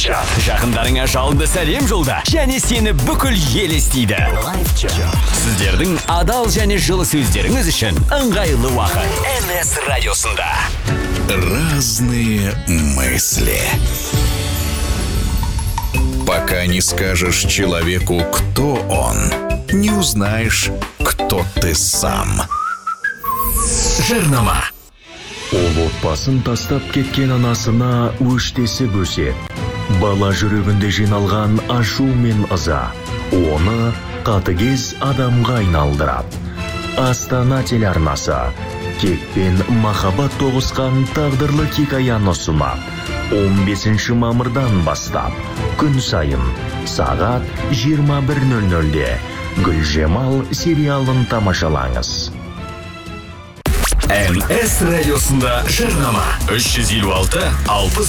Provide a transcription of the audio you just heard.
чат. Жақындарыңа жалынды сәлем жолда, және сені бүкіл ел естиді. Сіздердің адал және жылы сөздеріңіз үшін ыңғайлы уақыт. NS радиосында. Разные мысли. Пока не скажешь человеку, кто он, не узнаешь, кто ты сам. Жарнама. Ол отбасын тастап кеткен анасына өштесі бөсет. Бала жүрегінде жиналған ашу мен ыза оны қатыгез адамға айналдырады. Астана телеарнасы кек пен махаббат тоғысқан тағдырлы хикаяны ұсынады. 15 мамырдан бастап күн сайын сағат 21:00-де Гүлжемал сериалын тамашалаңыз. NS радиосында жарнама 356 60